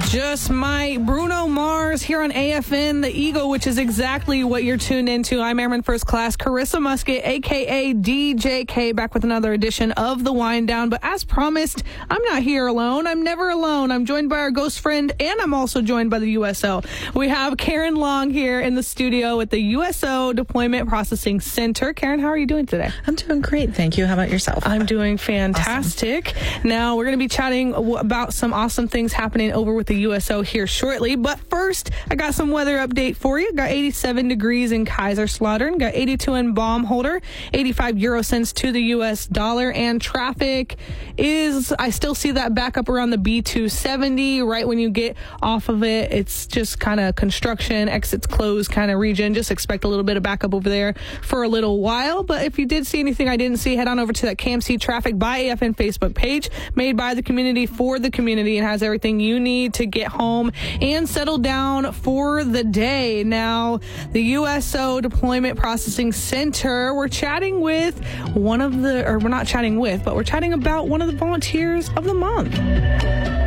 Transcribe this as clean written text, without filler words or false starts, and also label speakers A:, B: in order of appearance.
A: Just Might, Bruno Mars here on AFN, the Eagle, which is exactly what you're tuned into. I'm Airman First Class Carissa Musket, a.k.a. DJK, back with another edition of The Wind Down. But as promised, I'm not here alone. I'm never alone. I'm joined by our ghost friend, and I'm also joined by the USO. We have Karen Long here in the studio at the USO Deployment Processing Center. Karen, how are you doing today?
B: I'm doing great, thank you. How about yourself?
A: I'm doing fantastic. Awesome. Now, we're going to be chatting about some awesome things happening over with the USO here shortly. But first, I got some weather update for you. Got 87 degrees in Kaiserslautern. Got 82 in Baumholder. 85 euro cents to the U.S. dollar. And traffic is, I still see that back up around the B270. Right when you get off of it, it's just kind of construction, exits closed kind of region. Just expect a little bit of backup over there for a little while. But if you did see anything I didn't see, head on over to that KMC Traffic by AFN Facebook page, made by the community for the community, and has everything you need to get home and settle down for the day. Now, the USO Deployment Processing Center, we're chatting with we're not chatting with, but we're chatting about one of the volunteers of the month.